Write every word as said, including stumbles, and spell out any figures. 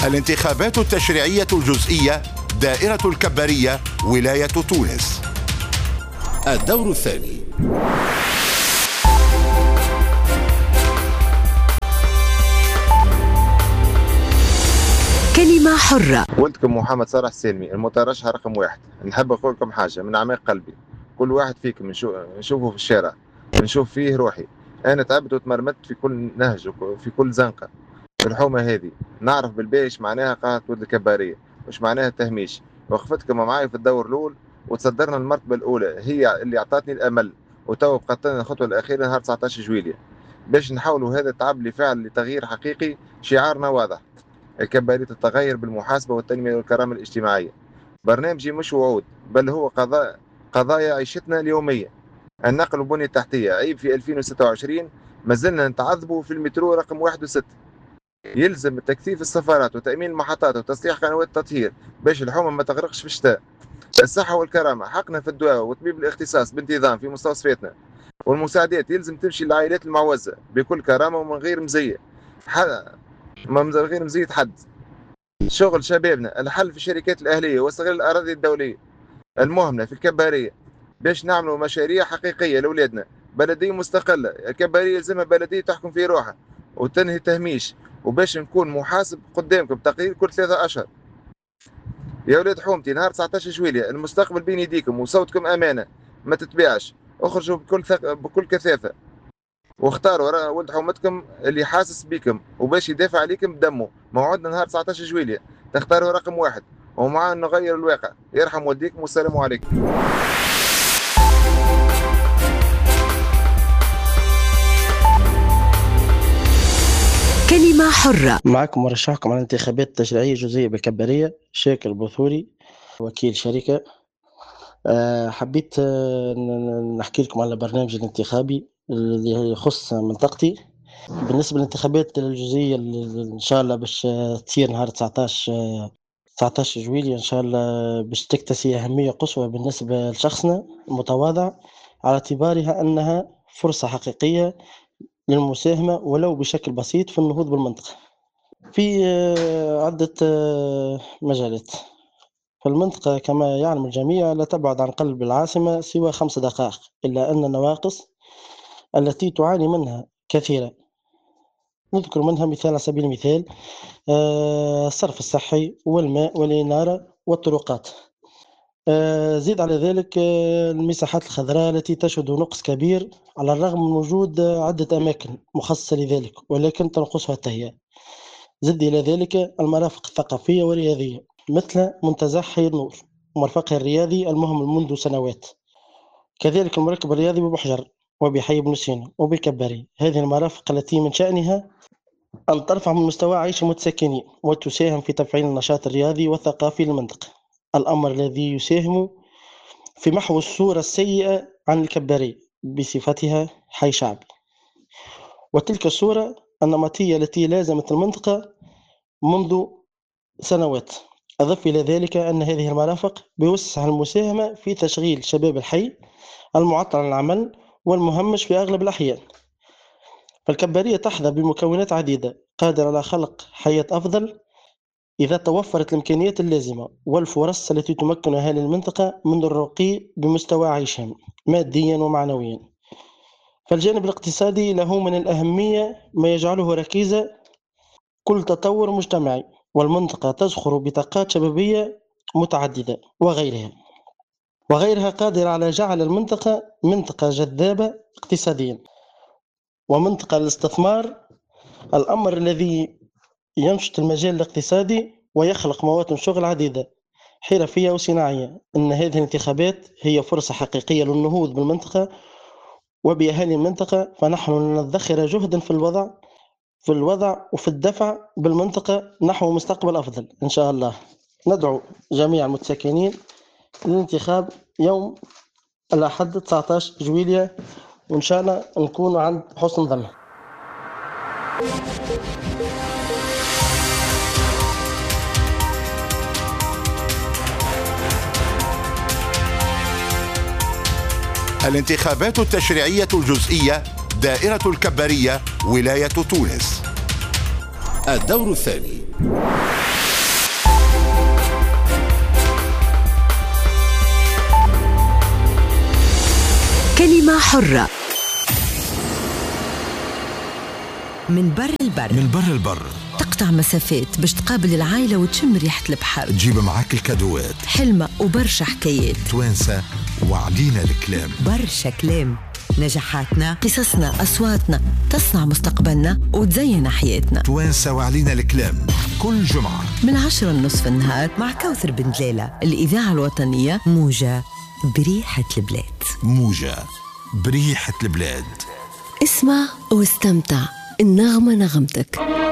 الانتخابات التشريعية الجزئية دائرة الكبارية ولاية تونس. الدور الثاني. كلمة حرة. ولدكم محمد صالح السالمي المترشح رقم واحد. نحب نقول لكم حاجة من أعماق قلبي، كل واحد فيكم نشوفه في الشارع نشوف فيه روحي. أنا تعبت وتمرمدت في كل نهج وفي كل زنقة في الحومة هذه، نعرف بالباش معناها قاعة ولد الكبارية وش معناها التهميش. وقفتكم معاي في الدور الأول وتصدرنا المرتبة الأولى، هي اللي أعطتني الأمل، وتو بقت لنا الخطوة الأخيرة نهار تسعطاش جويلية باش نحاولوا هذا التعب لفعل لتغيير حقيقي. شعارنا واضح: الكبارية تتغير بالمحاسبة والتنمية والكرامة الاجتماعية. برنامجي مش وعود، بل هو قضايا قضايا عيشتنا اليومية. النقل والبنية التحتية عيب في ألفين وستة وعشرين ما زلنا نتعذبوا في المترو رقم واحد وستة. يلزم تكثيف السفارات وتأمين المحطات وتصليح قنوات التطهير باش الحومة ما تغرقش في الشتاء. الصحة والكرامة، حقنا في الدواء وطبيب الاختصاص بانتظام في مستوصفاتنا. والمساعدات يلزم تمشي للعائلات المعوزة بكل كرامة ومن غير مزية من غير مزية حد. شغل شبابنا، الحل في الشركات الأهلية واستغلال الأراضي الدولية المهمة في الكبارية باش نعملوا مشاريع حقيقية لأولادنا. بلدية مستقلة، الكبارية يلزمها بلدية تحكم في روحها وتنهي تهميش، وباش نكون محاسب قدامكم تقرير كل ثلاثة أشهر. يا ولاد حومتي، نهار تسعطاش جويلية المستقبل بين يديكم وصوتكم أمانة ما تتباعش. اخرجوا بكل ثق... بكل كثافة واختاروا ولد حومتكم اللي حاسس بكم وباش يدافع عليكم بدمه. موعدنا نهار تسعطاش جويلية، تختاروا رقم واحد ومعاه نغير الواقع. يرحم والديكم والسلام عليكم. كلمة حرة. معكم مرشحكم على الانتخابات التشريعية الجزئية بالكبارية شاكر البثوري، وكيل شركة. أه حبيت أه نحكي لكم على برنامج الانتخابي اللي يخص منطقتي. بالنسبة للانتخابات الجزئية اللي إن شاء الله باش تصير نهار تسعطاش تسعطاش جويلية إن شاء الله، باش تكتسي أهمية قصوى بالنسبة لشخصنا المتواضع، على اعتبارها أنها فرصة حقيقية للمساهمة ولو بشكل بسيط في النهوض بالمنطقة في عدة مجالات. فالمنطقة كما يعلم الجميع لا تبعد عن قلب العاصمة سوى خمس دقائق، إلا أن النواقص التي تعاني منها كثيرة. نذكر منها مثال على سبيل المثال الصرف الصحي والماء والإنارة والطرقات. زيد على ذلك المساحات الخضراء التي تشهد نقص كبير على الرغم من وجود عدة أماكن مخصصة لذلك ولكن تنقصها التهيئة. زد إلى ذلك المرافق الثقافية والرياضية مثل منتزه حي النور ومرفقها الرياضي المهم منذ سنوات، كذلك المركب الرياضي ببحجر وبحي بن سينا وبالكباري. هذه المرافق التي من شأنها أن ترفع من مستوى عيش المتسكنين وتساهم في تفعيل النشاط الرياضي والثقافي للمنطقة، الأمر الذي يساهم في محو الصورة السيئة عن الكباري بصفتها حي شعبي. وتلك الصورة النمطية التي لازمت المنطقة منذ سنوات. أضف إلى ذلك أن هذه المرافق بوسع المساهمة في تشغيل شباب الحي المعطل عن العمل والمهمش في أغلب الأحيان. فالكبارية تحظى بمكونات عديدة قادرة على خلق حياة أفضل إذا توفرت الإمكانيات اللازمة والفرص التي تمكن أهالي المنطقة من الرقي بمستوى عيشهم ماديا ومعنويا. فالجانب الاقتصادي له من الأهمية ما يجعله ركيزة كل تطور مجتمعي، والمنطقة تزخر بطاقات شبابية متعددة وغيرها وغيرها قادرة على جعل المنطقة منطقة جذابة اقتصاديا ومنطقة للاستثمار، الأمر الذي ينشط المجال الاقتصادي ويخلق مواطن شغل عديدة حرفية وصناعية. إن هذه الانتخابات هي فرصة حقيقية للنهوض بالمنطقة وبأهالي المنطقة، فنحن ندخر جهدا في الوضع في الوضع وفي الدفع بالمنطقة نحو مستقبل أفضل إن شاء الله. ندعو جميع المتسكنين للانتخاب يوم الأحد تسعطاش جويلية، وإن شاء الله نكون عند حسن ظن. الانتخابات التشريعية الجزئية دائرة الكبارية ولاية تونس. الدور الثاني. كلمة حرة. من بر البر من بر البر تقطع مسافات باش تقابل العائلة وتشم ريحة البحر، تجيب معاك الكادوات، حلمة وبرشا حكايات، توانسة وعلينا الكلام، برشا كلام، نجاحاتنا، قصصنا، أصواتنا تصنع مستقبلنا وتزين حياتنا. توانسة وعلينا الكلام كل جمعة من عشرة لنصف النهار مع كوثر بن دلالة. الإذاعة الوطنية موجة بريحة البلاد. موجة بريحة البلاد. اسمع واستمتع، النغمة نغمتك.